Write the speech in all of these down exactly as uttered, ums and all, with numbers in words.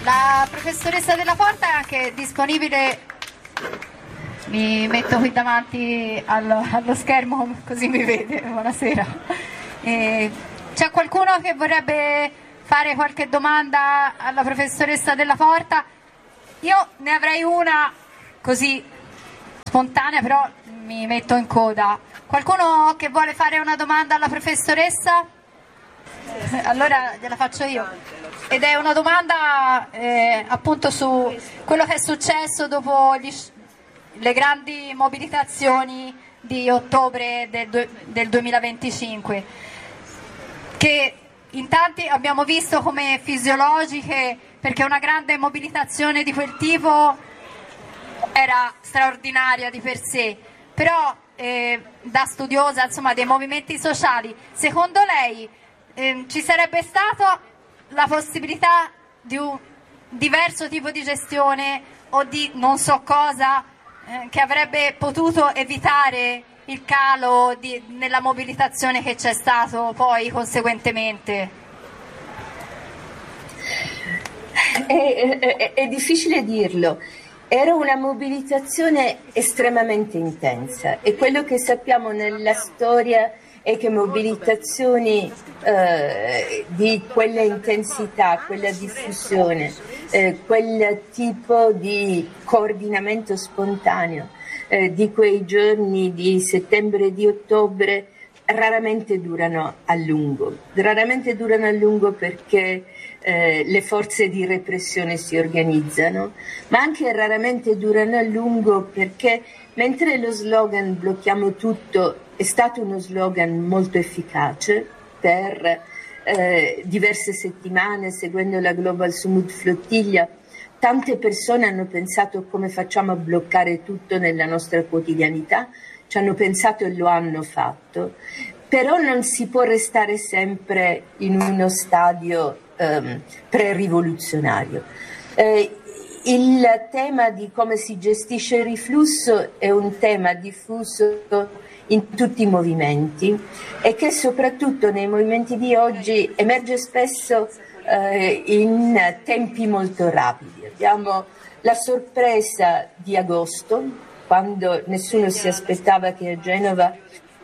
La professoressa Della Porta è anche disponibile, mi metto qui davanti allo, allo schermo così mi vede, buonasera. Eh, c'è qualcuno che vorrebbe fare qualche domanda alla professoressa Della Porta? Io ne avrei una così spontanea, però mi metto in coda. Qualcuno che vuole fare una domanda alla professoressa? Allora gliela faccio io. Ed è una domanda eh, appunto su quello che è successo dopo gli, le grandi mobilitazioni di ottobre del, del duemilaventicinque, che in tanti abbiamo visto come fisiologiche, perché una grande mobilitazione di quel tipo era straordinaria di per sé, però eh, da studiosa insomma dei movimenti sociali, secondo lei eh, ci sarebbe stata la possibilità di un diverso tipo di gestione o di non so cosa eh, che avrebbe potuto evitare il calo di, nella mobilitazione che c'è stato poi conseguentemente? È, è, è difficile dirlo. Era una mobilitazione estremamente intensa e quello che sappiamo nella storia è che mobilitazioni eh, di quella intensità, quella diffusione, eh, quel tipo di coordinamento spontaneo eh, di quei giorni di settembre e di ottobre raramente durano a lungo. Raramente durano a lungo perché eh, le forze di repressione si organizzano, ma anche raramente durano a lungo perché mentre lo slogan "blocchiamo tutto" è stato uno slogan molto efficace per eh, diverse settimane, seguendo la Global Summit Flottiglia, tante persone hanno pensato come facciamo a bloccare tutto nella nostra quotidianità, ci hanno pensato e lo hanno fatto, però non si può restare sempre in uno stadio ehm, pre-rivoluzionario. Eh, il tema di come si gestisce il riflusso è un tema diffuso in tutti i movimenti e che soprattutto nei movimenti di oggi emerge spesso eh, in tempi molto rapidi. Abbiamo la sorpresa di agosto, quando nessuno si aspettava che a Genova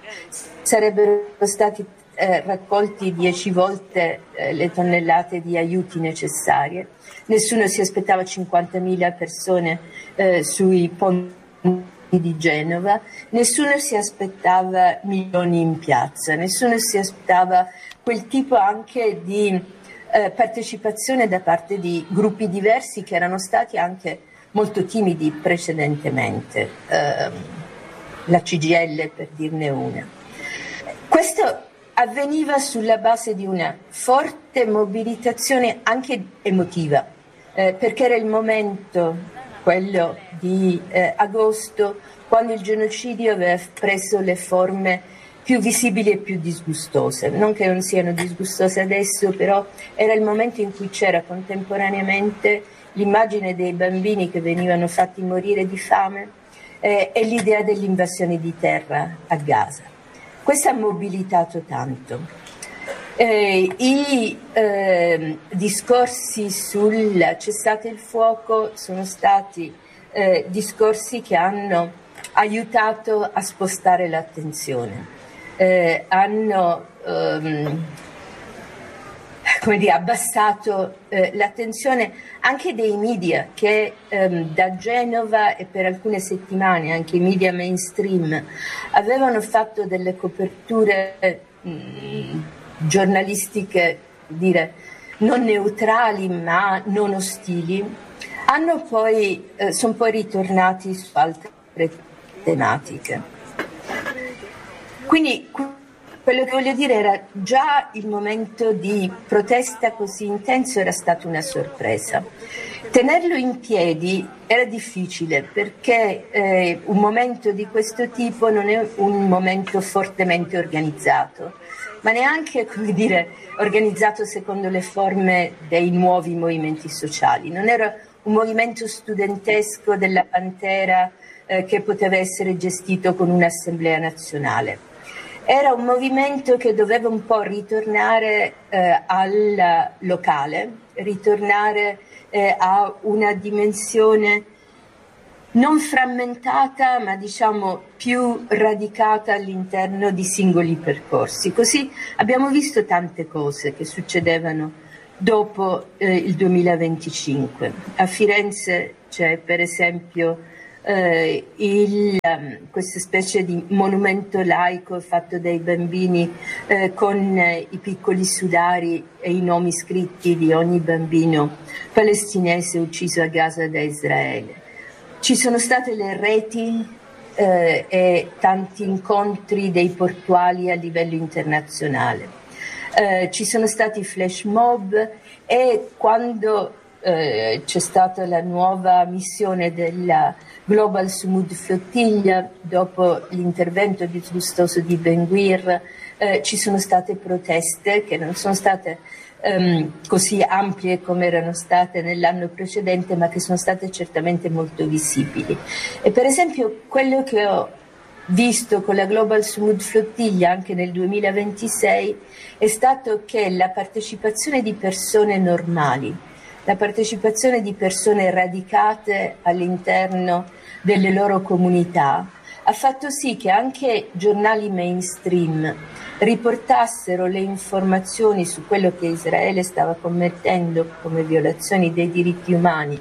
sarebbero stati eh, raccolti dieci volte eh, le tonnellate di aiuti necessarie. Nessuno si aspettava cinquantamila persone eh, sui ponti di Genova, nessuno si aspettava milioni in piazza, nessuno si aspettava quel tipo anche di eh, partecipazione da parte di gruppi diversi che erano stati anche molto timidi precedentemente, eh, la C G I L per dirne una. Questo avveniva sulla base di una forte mobilitazione anche emotiva, eh, perché era il momento, quello di eh, agosto, quando il genocidio aveva preso le forme più visibili e più disgustose. Non che non siano disgustose adesso, però era il momento in cui c'era contemporaneamente l'immagine dei bambini che venivano fatti morire di fame eh, e l'idea dell'invasione di terra a Gaza. Questo ha mobilitato tanto. Eh, I eh, discorsi sul cessate il fuoco sono stati eh, discorsi che hanno aiutato a spostare l'attenzione, eh, hanno ehm, come dire, abbassato eh, l'attenzione anche dei media che ehm, da Genova e per alcune settimane anche i media mainstream avevano fatto delle coperture mh, giornalistiche, dire, non neutrali ma non ostili, hanno poi, eh, sono poi ritornati su altre tematiche. Quindi quello che voglio dire era già il momento di protesta così intenso era stata una sorpresa. Tenerlo in piedi era difficile perché eh, un momento di questo tipo non è un momento fortemente organizzato, ma neanche, come dire, organizzato secondo le forme dei nuovi movimenti sociali. Non era un movimento studentesco della Pantera eh, che poteva essere gestito con un'assemblea nazionale. Era un movimento che doveva un po' ritornare eh, al locale, ritornare eh, a una dimensione non frammentata, ma diciamo più radicata all'interno di singoli percorsi. Così abbiamo visto tante cose che succedevano dopo eh, il duemilaventicinque. A Firenze c'è per esempio eh, il, um, questa specie di monumento laico fatto dai bambini eh, con eh, i piccoli sudari e i nomi scritti di ogni bambino palestinese ucciso a Gaza da Israele. Ci sono state le reti eh, e tanti incontri dei portuali a livello internazionale. Eh, ci sono stati flash mob e quando eh, c'è stata la nuova missione della Global Sumud Flottiglia, dopo l'intervento disgustoso di Ben Gvir, eh, ci sono state proteste che non sono state um, così ampie come erano state nell'anno precedente, ma che sono state certamente molto visibili. E per esempio quello che ho visto con la Global Sumud Flottiglia anche nel duemilaventisei è stato che la partecipazione di persone normali, la partecipazione di persone radicate all'interno delle loro comunità ha fatto sì che anche giornali mainstream riportassero le informazioni su quello che Israele stava commettendo come violazioni dei diritti umani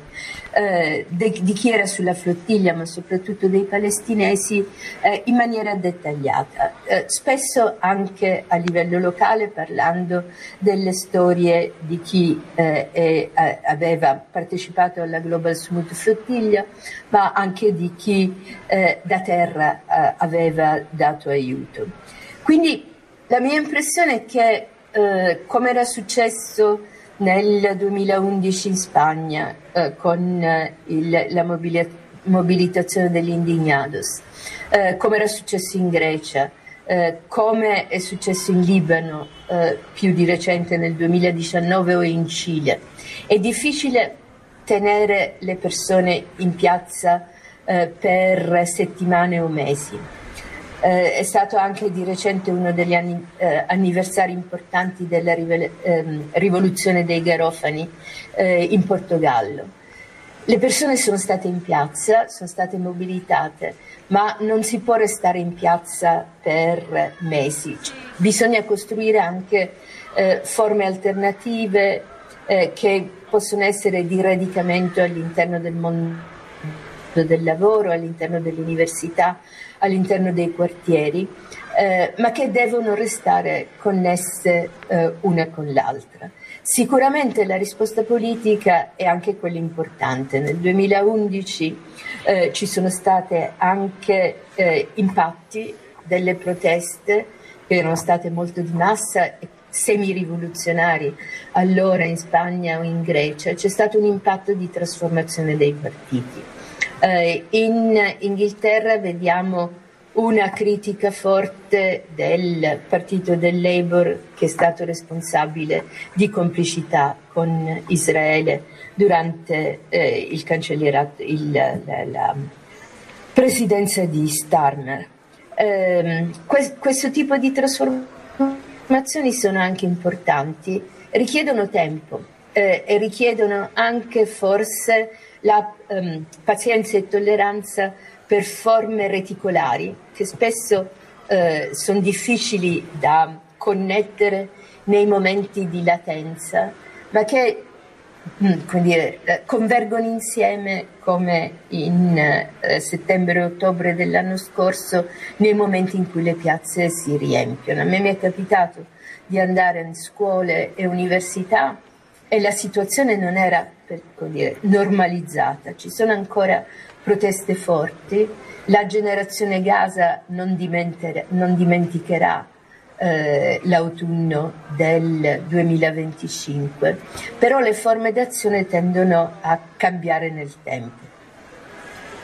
eh, de, di chi era sulla flottiglia, ma soprattutto dei palestinesi, eh, in maniera dettagliata, eh, spesso anche a livello locale, parlando delle storie di chi eh, è, aveva partecipato alla Global Sumud Flottiglia, ma anche di chi eh, da terra eh, aveva dato aiuto. Quindi la mia impressione è che, eh, come era successo nel duemilaundici in Spagna eh, con eh, il, la mobili- mobilitazione degli indignados, eh, come era successo in Grecia, eh, come è successo in Libano eh, più di recente nel duemiladiciannove o in Cile, è difficile tenere le persone in piazza eh, per settimane o mesi. Eh, è stato anche di recente uno degli anni, eh, anniversari importanti della rivele- ehm, rivoluzione dei Garofani eh, in Portogallo. Le persone sono state in piazza, sono state mobilitate, ma non si può restare in piazza per mesi. Bisogna costruire anche eh, forme alternative eh, che possono essere di radicamento all'interno del mondo del lavoro, all'interno dell'università, all'interno dei quartieri, eh, ma che devono restare connesse eh, una con l'altra. Sicuramente la risposta politica è anche quella importante. Nel duemilaundici eh, ci sono state anche eh, impatti delle proteste che erano state molto di massa e semi-rivoluzionari allora in Spagna o in Grecia. C'è stato un impatto di trasformazione dei partiti. Uh, in Inghilterra vediamo una critica forte del partito del Labour, che è stato responsabile di complicità con Israele durante eh, il cancellierato, il, la, la presidenza di Starmer. Um, que- questo tipo di trasformazioni sono anche importanti, richiedono tempo eh, e richiedono anche forse la um, pazienza e tolleranza per forme reticolari che spesso eh, sono difficili da connettere nei momenti di latenza, ma che mh, come dire, convergono insieme come in eh, settembre e ottobre dell'anno scorso nei momenti in cui le piazze si riempiono. A me mi è capitato di andare in scuole e università e la situazione non era, per dire, normalizzata. Ci sono ancora proteste forti, la generazione Gaza non, non dimenticherà eh, l'autunno del duemilaventicinque, però le forme d'azione tendono a cambiare nel tempo.